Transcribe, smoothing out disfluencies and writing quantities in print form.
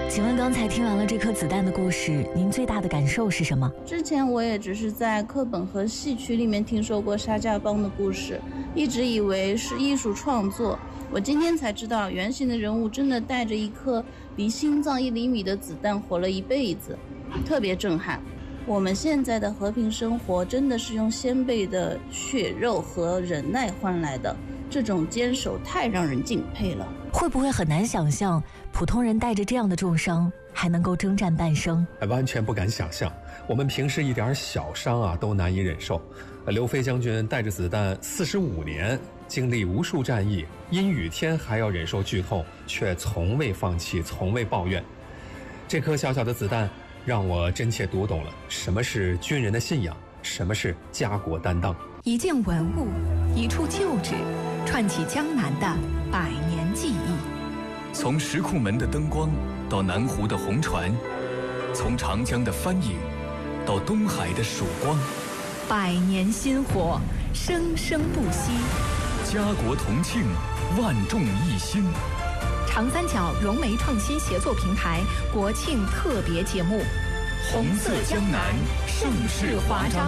请问刚才听完了这颗子弹的故事，您最大的感受是什么？ 之前我也只是在课本和戏曲里面听说过沙家浜的故事，一直以为是艺术创作。我今天才知道，原型的人物真的带着一颗离心脏1厘米的子弹活了一辈子，特别震撼。我们现在的和平生活真的是用先辈的血肉和忍耐换来的，这种坚守太让人敬佩了。 会不会很难想象，普通人带着这样的重伤还能够征战半生？ 完全不敢想象，我们平时一点小伤都难以忍受。刘飞将军带着子弹45年，经历无数战役，阴雨天还要忍受剧痛，却从未放弃，从未抱怨。这颗小小的子弹让我真切读懂了什么是军人的信仰，什么是家国担当。 一件文物，一处旧址，串起江南的100年记忆。 从石库门的灯光到南湖的红船，从长江的帆影到东海的曙光 ，100年薪火，生生不息。 家国同庆，万众一心。 长三角融媒创新协作平台国庆特别节目， 红色江南，盛世华章。